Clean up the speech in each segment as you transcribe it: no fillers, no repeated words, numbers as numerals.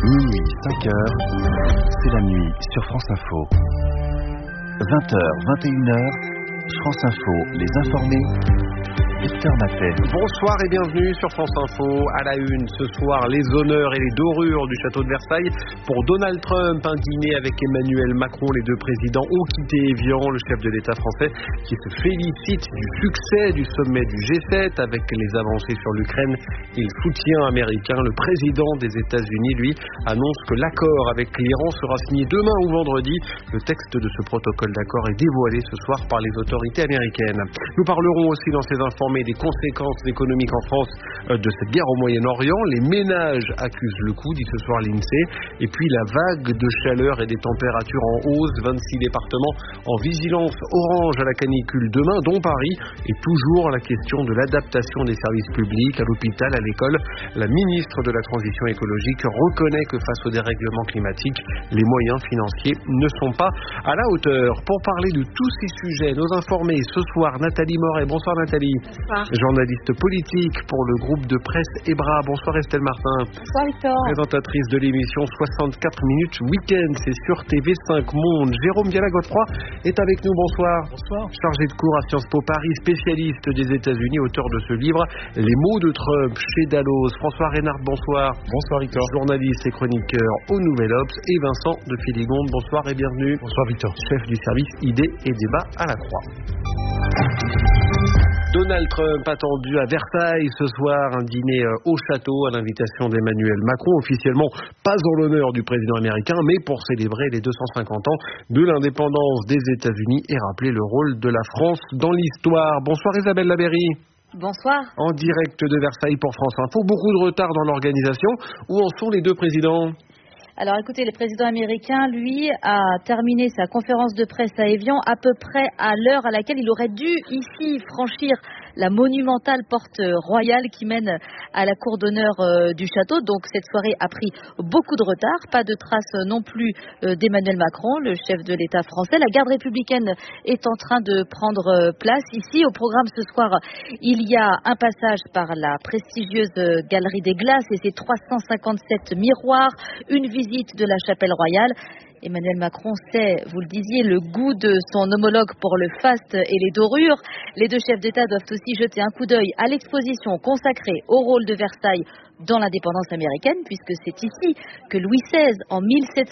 Minuit, 5h, c'est la nuit sur France Info. 20h, 21h, France Info, les informés. Victor Matet. Bonsoir et bienvenue sur France Info. À la une, ce soir, les honneurs et les dorures du château de Versailles pour Donald Trump. Un dîner avec Emmanuel Macron. Les deux présidents ont quitté Évian. Le chef de l'État français qui se félicite du succès du sommet du G7 avec les avancées sur l'Ukraine et le soutien américain. Le président des États-Unis, lui, annonce que l'accord avec l'Iran sera signé demain ou vendredi. Le texte de ce protocole d'accord est dévoilé ce soir par les autorités américaines. Nous parlerons aussi dans ces informés des conséquences économiques en France de cette guerre au Moyen-Orient. Les ménages accusent le coup, dit ce soir l'INSEE. Et puis la vague de chaleur et des températures en hausse. 26 départements en vigilance orange à la canicule demain, dont Paris. Et toujours la question de l'adaptation des services publics à l'hôpital, à l'école. La ministre de la Transition écologique reconnaît que face au dérèglement climatique, les moyens financiers ne sont pas à la hauteur. Pour parler de tous ces sujets, nos informés ce soir, Nathalie Moret. Bonsoir Nathalie. Bonsoir. Journaliste politique pour le groupe de presse EBRA. Bonsoir Estelle Martin. Bonsoir Victor. Présentatrice de l'émission 64 minutes week-end, c'est sur TV5 Monde. Jérôme Viala-Godefroy est avec nous. Bonsoir. Bonsoir. Chargé de cours à Sciences Po Paris, spécialiste des États-Unis, auteur de ce livre Les mots de Trump chez Dalloz. François Reynard, bonsoir. Bonsoir Victor. Journaliste et chroniqueur au Nouvel Obs. Et Vincent de Filigonde, bonsoir et bienvenue. Bonsoir Victor. Chef du service idées et débats à la Croix. Donald Trump attendu à Versailles ce soir, un dîner au château à l'invitation d'Emmanuel Macron, officiellement pas en l'honneur du président américain, mais pour célébrer les 250 ans de l'indépendance des États-Unis et rappeler le rôle de la France dans l'histoire. Bonsoir Isabelle Labéry. Bonsoir. En direct de Versailles pour France Info, beaucoup de retard dans l'organisation. Où en sont les deux présidents ? Alors écoutez, le président américain, lui, a terminé sa conférence de presse à Évian à peu près à l'heure à laquelle il aurait dû ici franchir la monumentale porte royale qui mène à la cour d'honneur du château. Donc cette soirée a pris beaucoup de retard, pas de traces non plus d'Emmanuel Macron, le chef de l'État français. La garde républicaine est en train de prendre place ici. Au programme ce soir, il y a un passage par la prestigieuse Galerie des Glaces et ses 357 miroirs, une visite de la chapelle royale. Emmanuel Macron sait, vous le disiez, le goût de son homologue pour le faste et les dorures. Les deux chefs d'État doivent aussi jeter un coup d'œil à l'exposition consacrée au rôle de Versailles dans l'indépendance américaine, puisque c'est ici que Louis XVI, en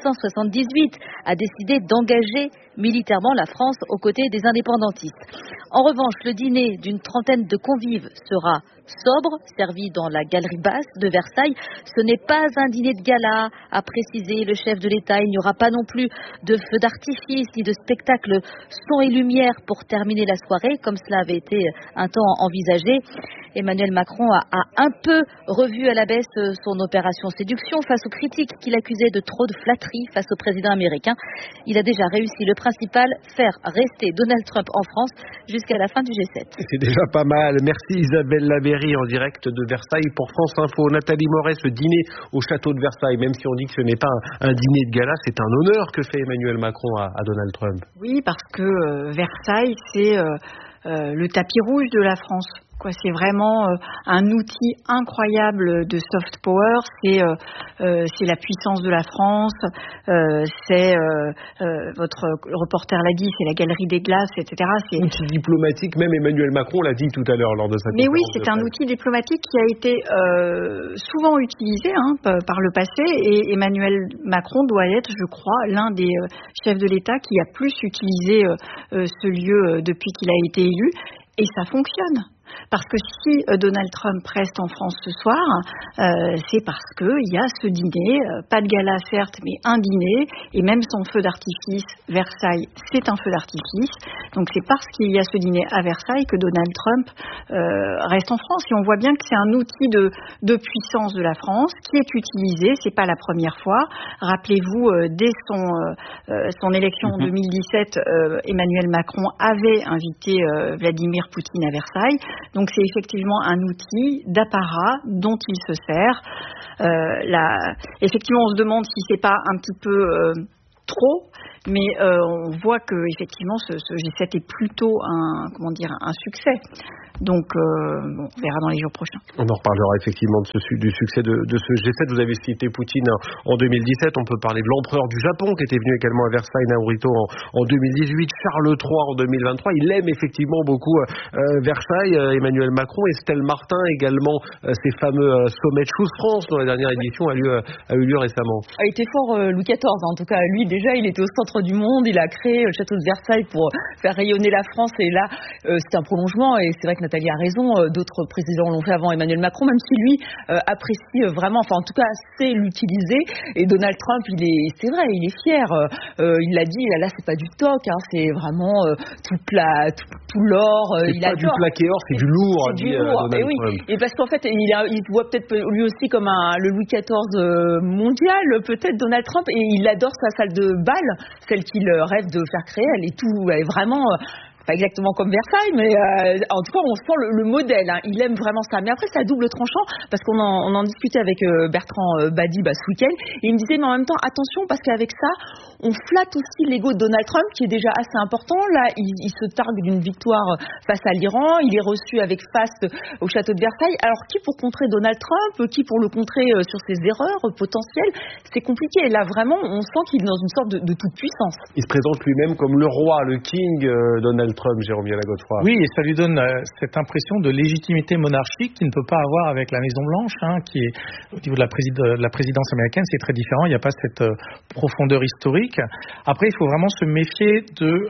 1778, a décidé d'engager militairement la France aux côtés des indépendantistes. En revanche, le dîner d'une trentaine de convives sera sobre, servi dans la galerie basse de Versailles. Ce n'est pas un dîner de gala, a précisé le chef de l'État. Il n'y aura pas non plus de feux d'artifice ni de spectacle son et lumière pour terminer la soirée, comme cela avait été un temps envisagé. Emmanuel Macron a un peu revu à la baisse son opération séduction face aux critiques qu'il accusait de trop de flatterie face au président américain. Il a déjà réussi le principal, faire rester Donald Trump en France jusqu'à la fin du G7. C'est déjà pas mal. Merci Isabelle Labéry en direct de Versailles pour France Info. Nathalie Moret, ce dîner au château de Versailles, même si on dit que ce n'est pas un dîner de gala, c'est un honneur que fait Emmanuel Macron à Donald Trump. Oui, parce que Versailles, c'est le tapis rouge de la France. C'est vraiment un outil incroyable de soft power, c'est la puissance de la France, votre reporter l'a dit, c'est la galerie des glaces, etc. C'est outil diplomatique, même Emmanuel Macron l'a dit tout à l'heure lors de sa conférence. Mais oui, c'est un outil diplomatique qui a été souvent utilisé par le passé, et Emmanuel Macron doit être, je crois, l'un des chefs de l'État qui a plus utilisé ce lieu depuis qu'il a été élu, et ça fonctionne. Parce que si Donald Trump reste en France ce soir, c'est parce qu'il y a ce dîner, pas de gala certes, mais un dîner, et même son feu d'artifice, Versailles, c'est un feu d'artifice. Donc c'est parce qu'il y a ce dîner à Versailles que Donald Trump reste en France. Et on voit bien que c'est un outil de puissance de la France qui est utilisé, c'est pas la première fois. Rappelez-vous, dès son élection en 2017, Emmanuel Macron avait invité Vladimir Poutine à Versailles. Donc c'est effectivement un outil d'apparat dont il se sert. Effectivement, on se demande si c'est pas un petit peu trop. Mais on voit que effectivement ce G7 est plutôt un succès. Donc on verra dans les jours prochains. On en reparlera effectivement du succès de ce G7. Vous avez cité Poutine en 2017. On peut parler de l'empereur du Japon qui était venu également à Versailles, Naruhito, en 2018. Charles III en 2023. Il aime effectivement beaucoup Versailles. Emmanuel Macron, Estelle Martin également. Ces fameux sommets de Choose France dont la dernière édition a eu lieu récemment. A été fort Louis XIV. En tout cas, lui déjà, il était au centre du monde. Il a créé le château de Versailles pour faire rayonner la France. Et là, c'est un prolongement. Et c'est vrai que Nathalie a raison. D'autres présidents l'ont fait avant Emmanuel Macron, même si lui apprécie vraiment, enfin en tout cas sait l'utiliser. Et Donald Trump, c'est vrai, il est fier. Il l'a dit, là c'est pas du toc, c'est vraiment tout l'or. C'est pas du plaqué or, c'est du lourd. C'est du lourd. Donald et Trump. Et parce qu'en fait, il voit peut-être lui aussi comme le Louis XIV mondial, peut-être Donald Trump, et il adore sa salle de bal, celle qu'il rêve de faire créer. Elle est vraiment pas exactement comme Versailles, mais en tout cas on sent le modèle, il aime vraiment ça. Mais après c'est à double tranchant, parce qu'on en discutait avec Bertrand Badi ce week-end, et il me disait mais en même temps attention, parce qu'avec ça on flatte aussi l'ego de Donald Trump qui est déjà assez important. Là il se targue d'une victoire face à l'Iran, il est reçu avec faste au château de Versailles. Alors qui pour contrer Donald Trump, qui pour le contrer sur ses erreurs potentielles? C'est compliqué, et là vraiment on sent qu'il est dans une sorte de toute puissance. Il se présente lui-même comme le roi, le king Donald Trump, Jérôme Viala-Godefroy. Oui, et ça lui donne cette impression de légitimité monarchique qu'il ne peut pas avoir avec la Maison-Blanche, qui est, au niveau de la présidence américaine, c'est très différent, il n'y a pas cette profondeur historique. Après, il faut vraiment se méfier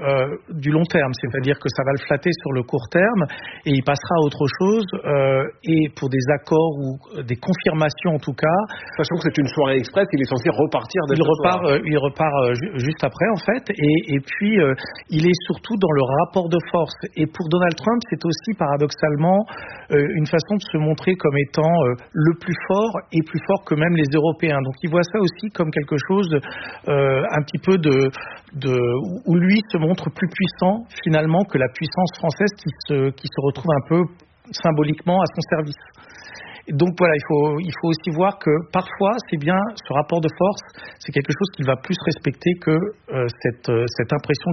du long terme, c'est-à-dire que ça va le flatter sur le court terme, et il passera à autre chose, et pour des accords ou des confirmations en tout cas. Sachant que c'est une soirée express, il est censé repartir dès il repart juste après, en fait, et puis il est surtout dans le rapport de force. Et pour Donald Trump, c'est aussi paradoxalement une façon de se montrer comme étant le plus fort, et plus fort que même les Européens. Donc il voit ça aussi comme quelque chose un petit peu où lui se montre plus puissant finalement que la puissance française qui se retrouve un peu symboliquement à son service. Donc voilà, il faut aussi voir que parfois c'est bien ce rapport de force, c'est quelque chose qu'il va plus respecter que cette impression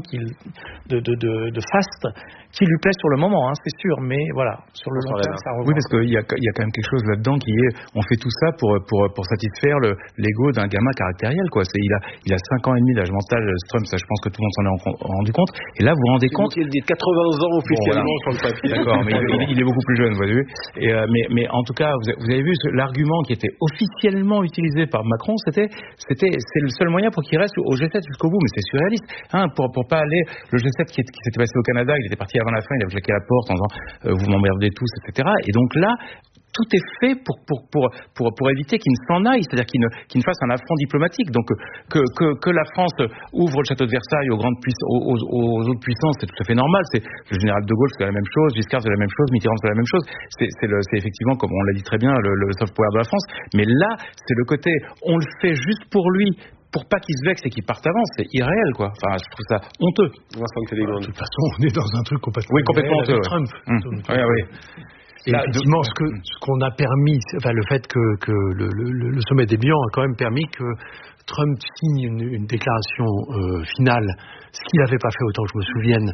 de faste qui lui plaît sur le moment, c'est sûr, mais voilà, sur le long terme, ça revoit. Oui, parce qu'il y a quand même quelque chose là-dedans qui est, on fait tout ça pour satisfaire l'ego d'un gamin caractériel, quoi. Il a 5 ans et demi d'âge mental, Trump, ça je pense que tout le monde s'en est rendu compte. Et là, vous vous rendez compte. Il dit 80 ans officiellement sur le papier. D'accord, mais il est beaucoup plus jeune, vous voyez. Mais en tout cas, vous avez vu l'argument qui était officiellement utilisé par Macron, c'est le seul moyen pour qu'il reste au G7 jusqu'au bout, mais c'est surréaliste. Pour pas aller, le G7 qui s'était passé au Canada, il était parti avant la fin, il avait claqué la porte en disant vous m'emmerdez tous, etc. Et donc là, tout est fait pour éviter qu'il ne s'en aille, c'est-à-dire qu'il ne fasse un affront diplomatique. Donc que la France ouvre le château de Versailles aux autres puissances, c'est tout à fait normal. C'est le général de Gaulle, c'est la même chose, Giscard, c'est la même chose, Mitterrand, c'est la même chose. C'est effectivement, comme on l'a dit très bien, le soft power de la France. Mais là, c'est le côté, on le fait juste pour lui, pour pas qu'il se vexe et qu'il parte avant, c'est irréel, quoi. Enfin, je trouve ça honteux. De toute façon, on est dans un truc complètement honteux. Trump. Oui. Et effectivement, ce qu'on a permis, le fait que le sommet d'Évian a quand même permis que Trump signe une déclaration finale, ce qu'il n'avait pas fait autant que je me souvienne.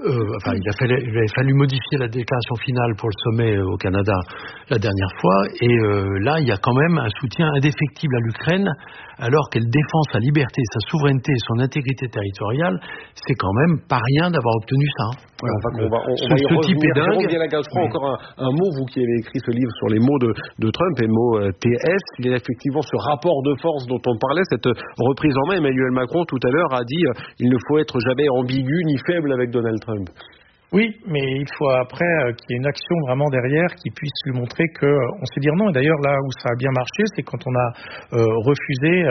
Il avait fallu modifier la déclaration finale pour le sommet au Canada la dernière fois, et là il y a quand même un soutien indéfectible à l'Ukraine, alors qu'elle défend sa liberté, sa souveraineté et son intégrité territoriale. C'est quand même pas rien d'avoir obtenu ça. On va y type est dingue. Je prends encore un mot, vous qui avez écrit ce livre sur les mots de Trump, et le mot TS. Il y a effectivement ce rapport de force dont on parlait, cette reprise en main. Emmanuel Macron tout à l'heure a dit il ne faut être jamais ambigu ni faible avec Donald Trump. Oui, mais il faut après qu'il y ait une action vraiment derrière qui puisse lui montrer qu'on sait dire non. Et d'ailleurs, là où ça a bien marché, c'est quand on a refusé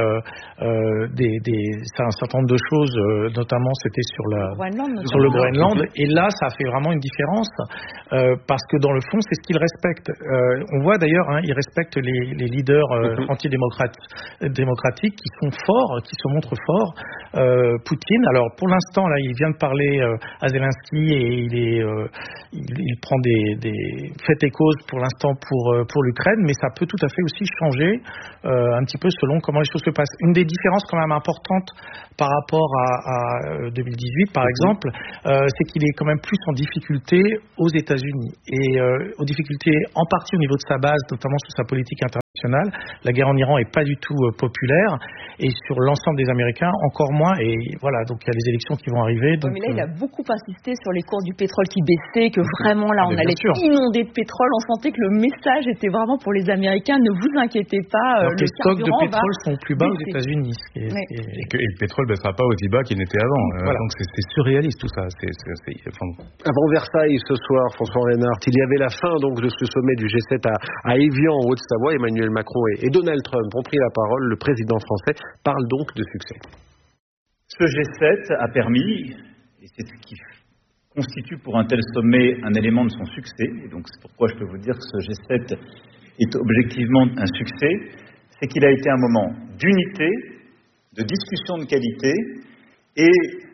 un certain nombre de choses, notamment c'était sur le Groenland. Et là, ça a fait vraiment une différence parce que dans le fond, c'est ce qu'il respecte. On voit d'ailleurs, il respecte les leaders antidémocratiques qui sont forts, qui se montrent forts. Poutine, alors pour l'instant, là, il vient de parler à Zelensky et il prend des faits et causes pour l'instant pour l'Ukraine, mais ça peut tout à fait aussi changer un petit peu selon comment les choses se passent. Une des différences quand même importantes par rapport à 2018 par exemple, c'est qu'il est quand même plus en difficulté aux États-Unis et aux difficultés en partie au niveau de sa base, notamment sur sa politique internationale. La guerre en Iran est pas du tout populaire et sur l'ensemble des Américains encore moins. Et voilà, donc il y a les élections qui vont arriver. Donc, mais là, il a beaucoup insisté sur les cours du pétrole qui baissaient, que vraiment là, on allait être inondé de pétrole. On sentait que le message était vraiment pour les Américains. Ne vous inquiétez pas. Alors les stocks de pétrole sont plus bas aux États-Unis. Et le pétrole ne baissera pas aussi bas qu'il n'était avant. Voilà. Donc c'est surréaliste tout ça. Avant Versailles ce soir, François Reynard, il y avait la fin donc de ce sommet du G7 à Évian en Haute-Savoie. Emmanuel Macron et Donald Trump ont pris la parole. Le président français parle donc de succès. Ce G7 a permis, et c'est ce qui constitue pour un tel sommet un élément de son succès, et donc c'est pourquoi je peux vous dire que ce G7 est objectivement un succès, c'est qu'il a été un moment d'unité, de discussion de qualité et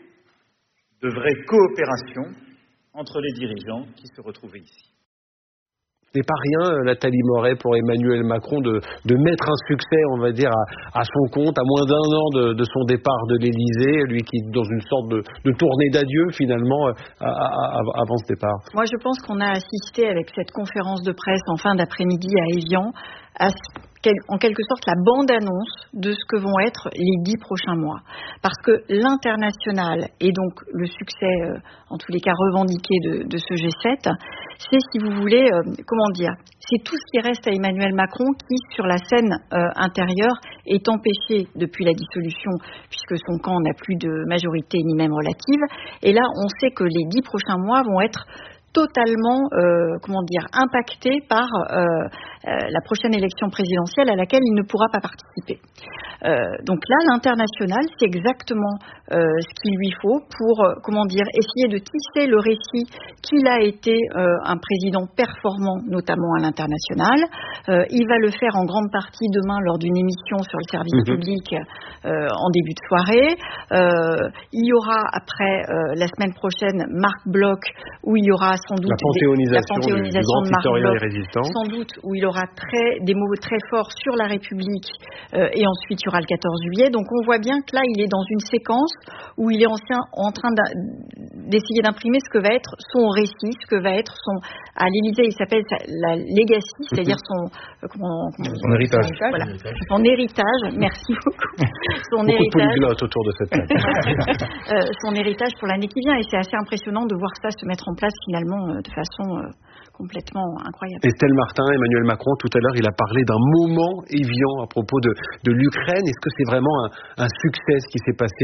de vraie coopération entre les dirigeants qui se retrouvaient ici. Ce n'est pas rien, Nathalie Moret, pour Emmanuel Macron de mettre un succès, on va dire, à son compte, à moins d'un an de son départ de l'Élysée, lui qui est dans une sorte de tournée d'adieu finalement avant ce départ. Moi je pense qu'on a assisté avec cette conférence de presse en fin d'après-midi à Évian à en quelque sorte la bande-annonce de ce que vont être les 10 prochains mois. Parce que l'international et donc le succès, en tous les cas revendiqué de ce G7, c'est, si vous voulez, c'est tout ce qui reste à Emmanuel Macron qui, sur la scène intérieure, est empêché depuis la dissolution, puisque son camp n'a plus de majorité ni même relative. Et là, on sait que les 10 prochains mois vont être totalement impacté par la prochaine élection présidentielle à laquelle il ne pourra pas participer. Donc là, l'international, c'est exactement ce qu'il lui faut pour essayer de tisser le récit qu'il a été un président performant, notamment à l'international. Il va le faire en grande partie demain lors d'une émission sur le service public en début de soirée. Il y aura après la semaine prochaine Marc Bloch, où il y aura sans doute la panthéonisation du grand historien et résistant, sans doute où il aura des mots très forts sur la République, et ensuite il y aura le 14 juillet. Donc on voit bien que là il est dans une séquence où il est en train d'essayer d'imprimer ce que va être son récit, ce que va être à l'Élysée il s'appelle la legacy, c'est-à-dire son héritage. Voilà. Son héritage, merci beaucoup. Son héritage. De polyglotte autour de cette table. Son héritage pour l'année qui vient, et c'est assez impressionnant de voir ça se mettre en place finalement de façon complètement incroyable. Estelle Martin, Emmanuel Macron, tout à l'heure, il a parlé d'un moment évident à propos de l'Ukraine. Est-ce que c'est vraiment un succès ce qui s'est passé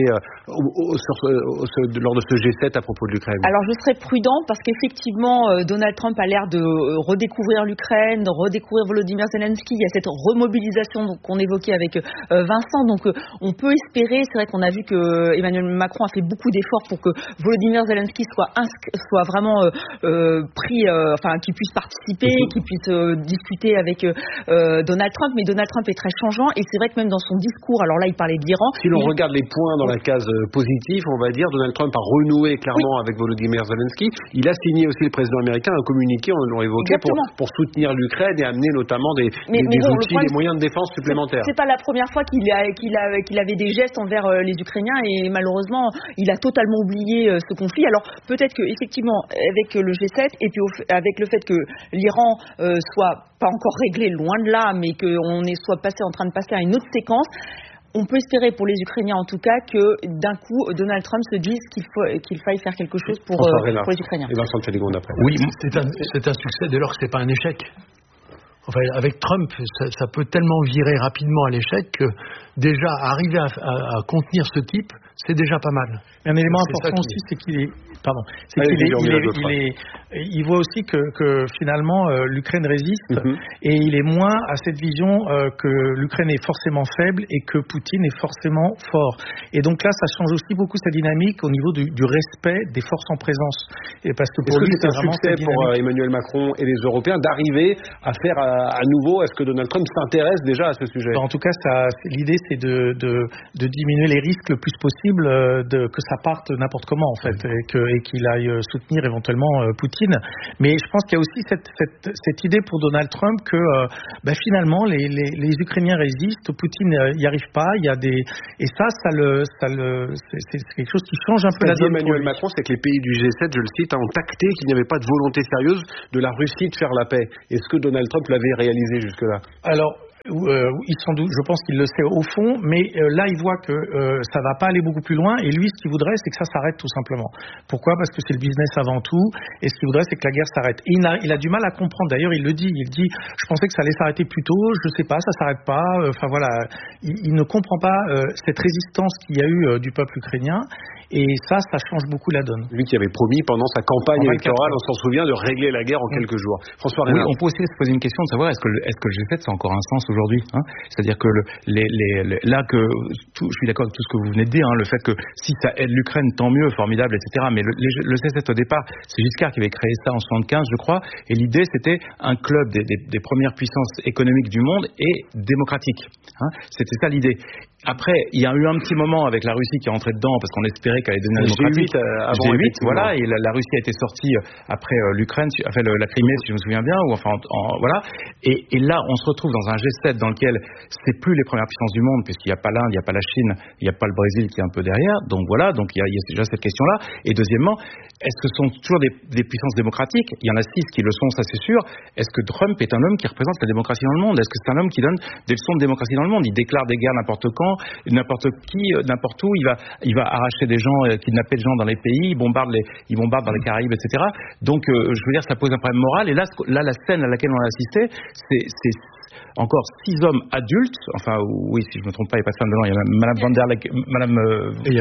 lors de ce G7 à propos de l'Ukraine? Alors je serais prudente parce qu'effectivement Donald Trump a l'air de redécouvrir l'Ukraine, de redécouvrir Volodymyr Zelensky. Il y a cette remobilisation qu'on évoquait avec Vincent. Donc on peut espérer, c'est vrai qu'on a vu que Emmanuel Macron a fait beaucoup d'efforts pour que Volodymyr Zelensky soit vraiment pris, qu'il puisse participer, qu'il puisse discuter avec Donald Trump. Mais Donald Trump est très changeant et c'est vrai que même dans son discours, alors là il parlait de l'Iran. Si l'on regarde les points dans la case positive, on va dire, Donald Trump a renoué clairement avec Volodymyr Zelensky. Il a signé aussi, le président américain, un communiqué, on l'a évoqué, pour soutenir l'Ukraine et amener notamment des outils, des moyens de défense supplémentaires. C'est pas la première fois qu'il avait des gestes envers les Ukrainiens et malheureusement il a totalement oublié ce conflit. Alors peut-être que effectivement avec le G7 et puis avec le fait que l'Iran soit pas encore réglé, loin de là, mais qu'on soit en train de passer à une autre séquence, on peut espérer pour les Ukrainiens en tout cas que d'un coup Donald Trump se dise qu'il faille faire quelque chose pour les Ukrainiens. Et Vincent Féligon d'après. Oui, c'est un succès dès lors que c'est pas un échec. Enfin, avec Trump, ça peut tellement virer rapidement à l'échec que déjà arriver à contenir ce type, c'est déjà pas mal. Un élément important aussi, c'est qu'il est il voit aussi que finalement l'Ukraine résiste et il est moins à cette vision que l'Ukraine est forcément faible et que Poutine est forcément fort. Et donc là, ça change aussi beaucoup sa dynamique au niveau du respect des forces en présence. Et parce que pour lui, c'est un succès pour Emmanuel Macron et les Européens d'arriver à faire à nouveau, est-ce que Donald Trump s'intéresse déjà à ce sujet? En tout cas, l'idée c'est de diminuer les risques le plus possible possible que ça parte n'importe comment en fait, et qu'il aille soutenir éventuellement Poutine. Mais je pense qu'il y a aussi cette idée pour Donald Trump que finalement les Ukrainiens résistent, Poutine n'y arrive pas. Il y a et ça c'est quelque chose qui change un peu la donne. Emmanuel Macron, c'est que les pays du G7, je le cite, ont acté qu'il n'y avait pas de volonté sérieuse de la Russie de faire la paix. Est-ce que Donald Trump l'avait réalisé jusque-là? Alors, sans doute, je pense qu'il le sait au fond, mais là il voit que ça va pas aller beaucoup plus loin, et lui ce qu'il voudrait c'est que ça s'arrête tout simplement. Pourquoi? Parce que c'est le business avant tout, et ce qu'il voudrait c'est que la guerre s'arrête. Et il a du mal à comprendre, d'ailleurs il le dit, je pensais que ça allait s'arrêter plus tôt, je sais pas, ça s'arrête pas, il ne comprend pas cette résistance qu'il y a eu du peuple ukrainien, et ça change beaucoup la donne. Lui qui avait promis pendant sa campagne électorale, on s'en souvient, de régler la guerre en quelques jours. François Reynard. Oui, on peut aussi se poser une question de savoir est-ce que le G7 ça a encore un sens aujourd'hui, hein? C'est-à-dire que je suis d'accord avec tout ce que vous venez de dire, hein, le fait que si ça aide l'Ukraine, tant mieux, formidable, etc. Mais le G7 au départ, c'est Giscard qui avait créé ça en 75, je crois, et l'idée c'était un club des premières puissances économiques du monde et démocratique. Hein? C'était ça l'idée. Après, il y a eu un petit moment avec la Russie qui est rentrée dedans parce qu'on espérait qu'elle allait devenir démocratique. G8, voilà, et la Russie a été sortie après l'Ukraine, après la Crimée, si je me souviens bien, ou enfin, voilà. Et là, on se retrouve dans un G7 dans lequel c'est plus les premières puissances du monde, puisqu'il n'y a pas l'Inde, il n'y a pas la Chine, il n'y a pas le Brésil qui est un peu derrière. Donc voilà, donc il y a déjà cette question-là. Et deuxièmement, est-ce que ce sont toujours des puissances démocratiques? Il y en a 6 qui le sont, ça c'est sûr. Est-ce que Trump est un homme qui représente la démocratie dans le monde? Est-ce que c'est un homme qui donne des leçons de démocratie dans le monde? Il déclare des guerres n'importe quand, n'importe qui, n'importe où. Il va arracher des gens, kidnapper des gens dans les pays, il bombarde dans les Caraïbes, etc. Donc, je veux dire, ça pose un problème moral. Et là, la scène à laquelle on a assisté, c'est encore 6 hommes adultes, enfin oui, si je me trompe pas, il n'y a pas de femme dedans, il y a Madame Van der Leyen, il y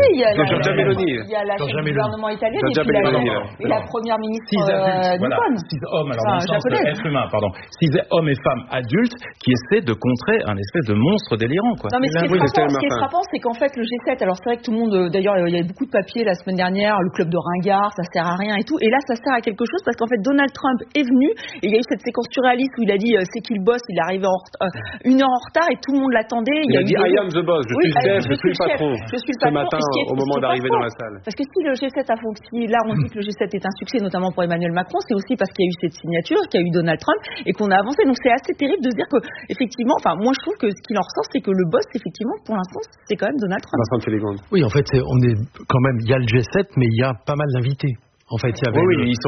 a la chef du gouvernement italien et la première ministre nippone. 6 hommes, alors dans le sens être humain, pardon. 6 hommes et femmes adultes qui essaient de contrer un espèce de monstre délirant, quoi. Non, mais ce qui est frappant, c'est qu'en fait le G7, alors c'est vrai que tout le monde, d'ailleurs il y a beaucoup de papiers la semaine dernière, le club de ringards, ça sert à rien et tout, et là ça sert à quelque chose parce qu'en fait Donald Trump est venu et il y a eu cette séquence surréaliste où il a dit c'est qui le boss, il est arrivé une heure en retard et tout le monde l'attendait. Il a dit I am the boss, je suis le chef, je suis le patron. Je suis le patron. Ce matin, au moment d'arriver dans la salle. Parce que si le G7 a fonctionné, là on dit que le G7 est un succès, notamment pour Emmanuel Macron, c'est aussi parce qu'il y a eu cette signature, qu'il y a eu Donald Trump et qu'on a avancé. Donc c'est assez terrible de se dire que, effectivement, enfin moi je trouve que ce qu'il en ressort, c'est que le boss, effectivement, pour l'instant, c'est quand même Donald Trump. Oui, en fait, on est quand même, il y a le G7, mais il y a pas mal d'invités. En fait, il y avait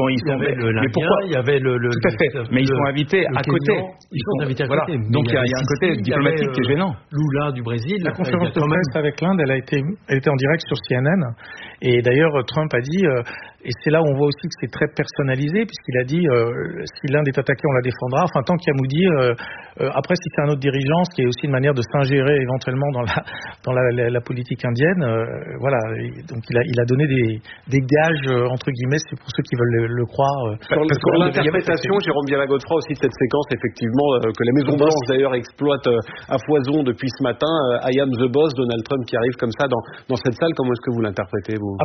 mais pourquoi il y avait tout à fait, mais ils sont invités à côté. Ils sont invités à côté. Donc il y a un côté diplomatique qui est gênant. Lula du Brésil. La conférence de presse avec l'Inde, elle était en direct sur CNN. Et d'ailleurs, Trump a dit, et c'est là où on voit aussi que c'est très personnalisé, puisqu'il a dit si l'Inde est attaquée, on la défendra. Enfin, tant qu'il y a Moody, après, si c'est un autre dirigeant, ce qui est aussi une manière de s'ingérer éventuellement dans la politique indienne, voilà. Donc il a donné des gages entre guillemets. C'est pour ceux qui veulent le croire. Parce que l'interprétation, Jérôme Viala-Godefroy, aussi de cette séquence, effectivement, que la Maison Blanche d'ailleurs exploite à foison depuis ce matin, I am the boss, Donald Trump qui arrive comme ça dans cette salle. Comment est-ce que vous l'interprétez, vous?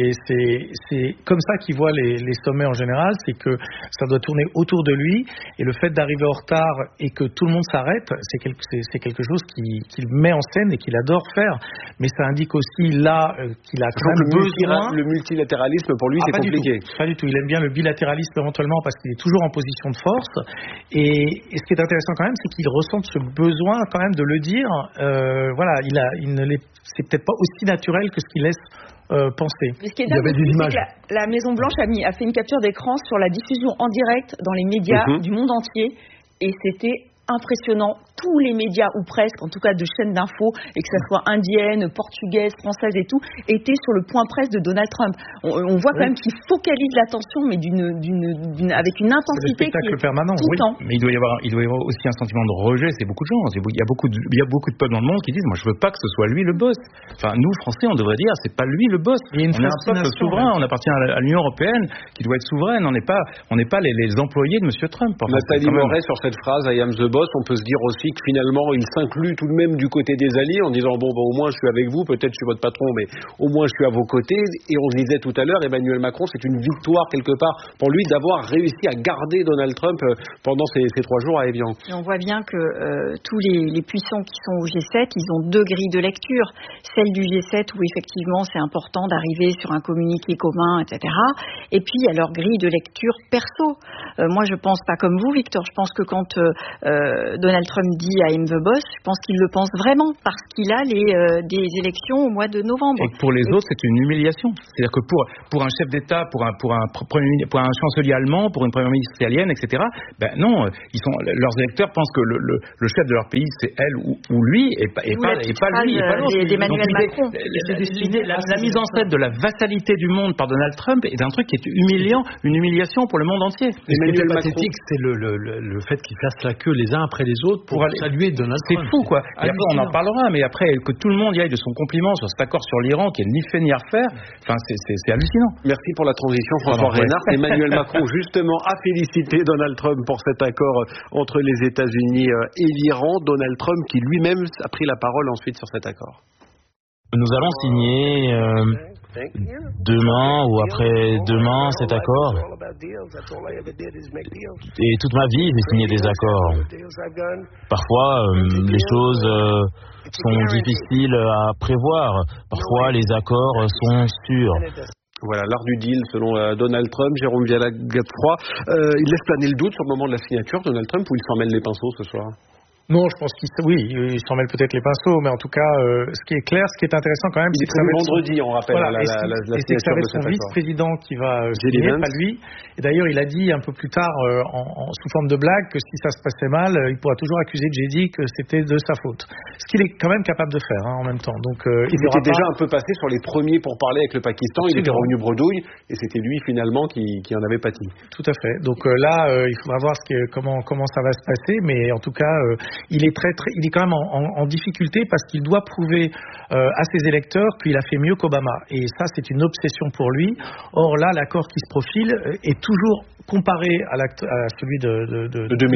C'est comme ça qu'il voit les sommets en général, c'est que ça doit tourner autour de lui, et le fait d'arriver en retard et que tout le monde s'arrête, c'est quelque chose qu'il met en scène et qu'il adore faire. Mais ça indique aussi là qu'il a quand même besoin. Le multilatéralisme pour lui, c'est compliqué. Pas du tout. Il aime bien le bilatéralisme éventuellement parce qu'il est toujours en position de force. Et ce qui est intéressant quand même, c'est qu'il ressent ce besoin quand même de le dire. Voilà, c'est peut-être pas aussi naturel que ce qu'il laisse penser. Mais ce qui est dingue, c'est que la Maison Blanche a fait une capture d'écran sur la diffusion en direct dans les médias du monde entier, et c'était impressionnant. Tous les médias, ou presque, en tout cas de chaînes d'infos, et que ça soit indienne, portugaise, française et tout, étaient sur le point presse de Donald Trump. On voit quand même qu'il focalise l'attention, mais avec une intensité qui est permanent, tout le temps. Mais il doit y avoir aussi un sentiment de rejet. C'est beaucoup de gens. Il y a beaucoup de peuples dans le monde qui disent, moi je veux pas que ce soit lui le boss. Enfin, nous Français, on devrait dire, c'est pas lui le boss. On est un peuple souverain. On appartient à l'Union européenne qui doit être souveraine. On n'est pas les employés de Monsieur Trump. Nathalie Moret, sur cette phrase, I am the boss, on peut se dire aussi diplomatique, finalement, il s'inclut tout de même du côté des alliés en disant bon, au moins je suis avec vous, peut-être je suis votre patron, mais au moins je suis à vos côtés. Et on le disait tout à l'heure, Emmanuel Macron, c'est une victoire quelque part pour lui d'avoir réussi à garder Donald Trump pendant ces 3 jours à Évian. Et on voit bien que tous les puissants qui sont au G7, ils ont 2 grilles de lecture. Celle du G7 où effectivement c'est important d'arriver sur un communiqué commun, etc. Et puis il y a leur grille de lecture perso. Moi je pense pas comme vous, Victor. Je pense que quand Donald Trump dit I'm the boss, je pense qu'il le pense vraiment parce qu'il a des élections au mois de novembre. Et pour les autres, c'est une humiliation. C'est-à-dire que pour un chef d'État, pour un chancelier allemand, pour une première ministre italienne, etc. Non, leurs électeurs pensent que le chef de leur pays, c'est elle ou lui, et pas lui, et pas l'autre. D'Emmanuel Macron. La mise en scène de la vassalité du monde par Donald Trump est un truc qui est humiliant, une humiliation pour le monde entier. Emmanuel pathétique, c'est le fait qu'ils fassent la queue les uns après les autres pour saluer Donald Trump. C'est fou, quoi. Et après, on en parlera, mais après, que tout le monde y aille de son compliment sur cet accord sur l'Iran, qui est ni fait ni à refaire, c'est hallucinant. Merci pour la transition, François Reynard. Emmanuel Macron, justement, a félicité Donald Trump pour cet accord entre les États-Unis et l'Iran. Donald Trump qui lui-même a pris la parole ensuite sur cet accord. Nous allons signer demain ou après-demain cet accord. Et toute ma vie, j'ai signé des accords. Parfois, les choses sont difficiles à prévoir. Parfois, les accords sont sûrs. Voilà, l'art du deal selon Donald Trump. Jérôme Viala-Godefroy, il laisse planer le doute sur le moment de la signature, Donald Trump, ou il s'en mêle les pinceaux ce soir? Non, je pense qu'il s'en mêle peut-être les pinceaux, mais en tout cas, ce qui est clair, ce qui est intéressant quand même, c'est que ça va être vendredi, on rappelle, voilà, la signature de cet accord. C'est son vice-président qui va signer, pas lui. Et d'ailleurs, il a dit un peu plus tard, sous forme de blague, que si ça se passait mal, il pourra toujours accuser JD que c'était de sa faute. Ce qu'il est quand même capable de faire, en même temps. Donc, il était déjà un peu passé sur les premiers pour parler avec le Pakistan. Il était revenu bredouille, et c'était lui finalement qui en avait pâti. Tout à fait. Donc là, il faudra voir comment ça va se passer, mais en tout cas, il est quand même en difficulté parce qu'il doit prouver à ses électeurs qu'il a fait mieux qu'Obama. Et ça, c'est une obsession pour lui. Or là, l'accord qui se profile est toujours comparé à celui de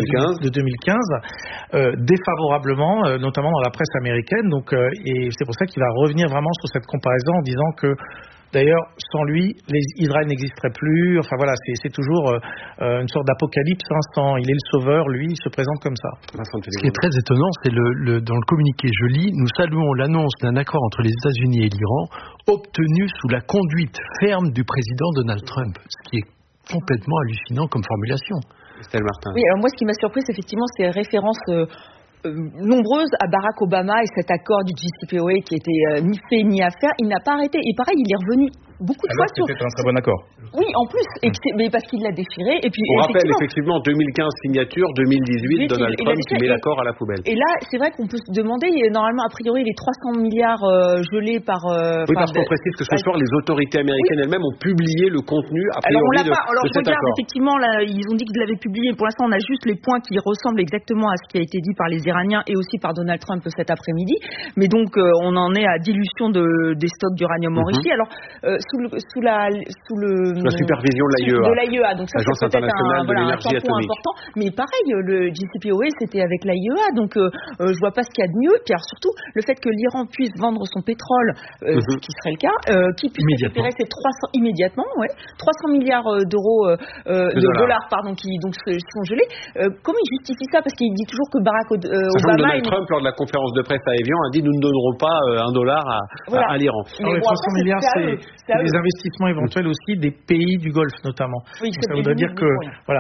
2015, défavorablement, notamment dans la presse américaine. Donc, et c'est pour ça qu'il va revenir vraiment sur cette comparaison en disant que d'ailleurs, sans lui, Israël n'existerait plus. Enfin voilà, c'est toujours une sorte d'apocalypse instant. Il est le sauveur, lui, il se présente comme ça. Ce qui est très étonnant, c'est dans le communiqué, je lis, nous saluons l'annonce d'un accord entre les États-Unis et l'Iran, obtenu sous la conduite ferme du président Donald Trump. Ce qui est complètement hallucinant comme formulation. Estelle Martin. Oui, alors moi, ce qui m'a surprise, effectivement, c'est les références nombreuses à Barack Obama et cet accord du JCPOA qui était ni fait ni à faire. Il n'a pas arrêté. Et pareil, il est revenu beaucoup de fois sur... C'était un très bon accord. Oui, en plus, mais parce qu'il l'a déchiré. Et puis, on rappelle effectivement 2015 signature, 2018 Donald Trump qui met l'accord à la poubelle. Et là, c'est vrai qu'on peut se demander, normalement, a priori, les 300 milliards gelés par... oui, parce qu'on précise que ce soir, les autorités américaines elles-mêmes ont publié le contenu a priori de cet accord. Effectivement, là, ils ont dit qu'ils l'avaient publié. Pour l'instant, on a juste les points qui ressemblent exactement à ce qui a été dit par les Iraniens et aussi par Donald Trump cet après-midi. Mais donc, on en est à dilution des stocks d'uranium enrichi. Alors, sous la supervision de l'AIEA. Donc ça, l'Agence internationale de l'énergie atomique. Important. Mais pareil, le JCPOA, c'était avec l'AIEA. Donc, je vois pas ce qu'il y a de mieux. Et puis, alors, surtout, le fait que l'Iran puisse vendre son pétrole, ce qui serait le cas, qui puisse récupérer ces 300 milliards d'euros, de dollars, pardon, qui donc sont gelés. Comment il justifie ça? Parce qu'il dit toujours que Barack Obama... Donald Trump, lors de la conférence de presse à Évian, a dit nous ne donnerons pas $1 à l'Iran. Alors, les 300 milliards, c'est des investissements éventuels aussi des pays du Golfe notamment. Oui, ça voudrait dire que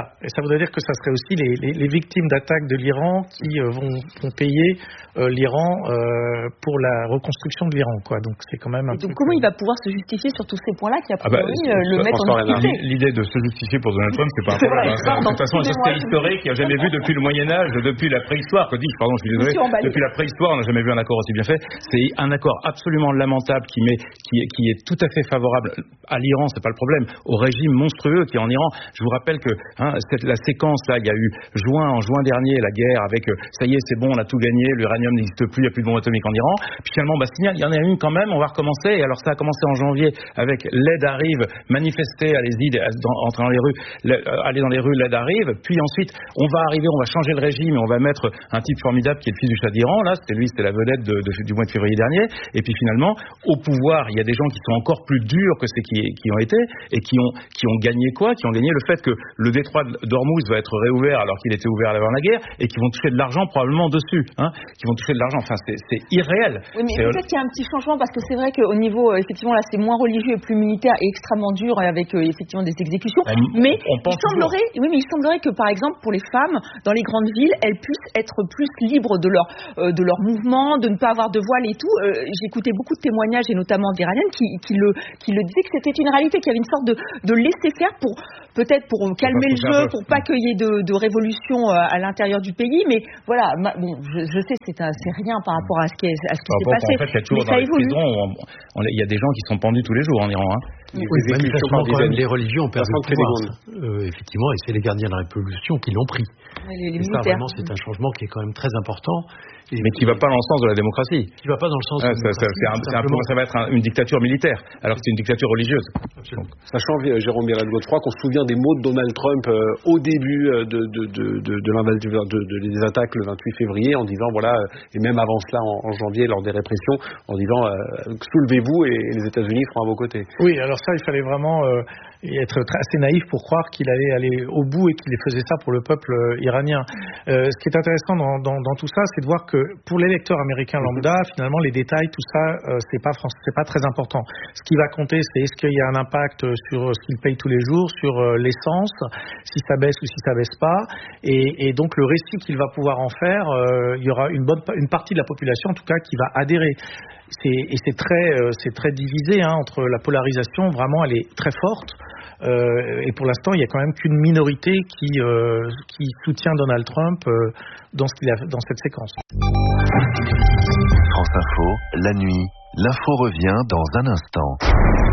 ça serait aussi les victimes d'attaques de l'Iran qui vont payer l'Iran pour la reconstruction de l'Iran, quoi. Donc c'est quand même un donc comment il va pouvoir se justifier sur tous ces points-là qui a priori le mettent en difficulté? L'idée de se justifier pour Donald Trump, c'est pas un problème. De toute façon, c'est historique, il n'y a jamais vu depuis le Moyen-Âge, depuis la préhistoire, je suis désolé, depuis la préhistoire, on n'a jamais vu un accord aussi bien fait. C'est un accord absolument lamentable qui est tout à fait favorable favorable à l'Iran, c'est pas le problème, au régime monstrueux qui est en Iran. Je vous rappelle que la séquence là, il y a eu en juin dernier, la guerre avec ça y est, c'est bon, on a tout gagné, l'uranium n'existe plus, il n'y a plus de bombes atomiques en Iran. Puis finalement, il y en a une quand même, on va recommencer. Et alors ça a commencé en janvier avec l'aide arrive, manifester, allez-y, entrer dans les rues, aller dans les rues, l'aide arrive. Puis ensuite, on va changer le régime et on va mettre un type formidable qui est le fils du Shah d'Iran. Là, c'était la vedette du mois de février dernier. Et puis finalement, au pouvoir, il y a des gens qui sont encore plus durs que ceux qui ont été et qui ont gagné quoi? Qui ont gagné le fait que le détroit d'Ormuz va être réouvert alors qu'il était ouvert avant la guerre et qui vont toucher de l'argent probablement dessus, qui vont toucher de l'argent. Enfin, c'est irréel. Oui, mais peut-être qu'il y a un petit changement parce que c'est vrai qu'au niveau, effectivement, là, c'est moins religieux et plus militaire et extrêmement dur avec effectivement des exécutions. Mais il semblerait que, par exemple, pour les femmes dans les grandes villes, elles puissent être plus libres de leur mouvement, de ne pas avoir de voile et tout. J'écoutais beaucoup de témoignages et notamment d'Iraniennes qui le disaient que c'était une réalité, qu'il y avait une sorte de laisser-faire pour calmer le jeu, pour pas qu'il y ait de révolution à l'intérieur du pays. Mais voilà, je sais c'est rien par rapport à ce qui s'est passé. En fait, il y a toujours dans les prisons, il y a des gens qui sont pendus tous les jours en Iran. Manifestement, quand même, les religions ont perdu le pouvoir. Effectivement, et c'est les gardiens de la Révolution qui l'ont pris. Les ça, vraiment, c'est un changement qui est quand même très important. Mais qui ne va pas dans le sens de la démocratie. Qui ne va pas dans le sens de la démocratie. Ça va être une dictature militaire, alors que c'est une dictature religieuse. Absolument. Sachant, Jérôme Mirel-Godefroy, qu'on se souvient des mots de Donald Trump au début des attaques le 28 février, en disant, voilà, et même avant cela, en janvier, lors des répressions, en disant, soulevez-vous et les États-Unis seront à vos côtés. Oui, alors ça, il fallait vraiment être assez naïf pour croire qu'il allait aller au bout et qu'il faisait ça pour le peuple iranien. Ce qui est intéressant dans tout ça, c'est de voir que pour l'électeur américain lambda, finalement, les détails, tout ça, c'est pas très important. Ce qui va compter, c'est est-ce qu'il y a un impact sur ce qu'il paye tous les jours, sur l'essence, si ça baisse ou si ça baisse pas, et donc le récit qu'il va pouvoir en faire, il y aura une partie de la population, en tout cas, qui va adhérer. C'est très divisé entre la polarisation, vraiment, elle est très forte. Et pour l'instant, il y a quand même qu'une minorité qui soutient Donald Trump dans cette séquence. France Info, la nuit, l'info revient dans un instant.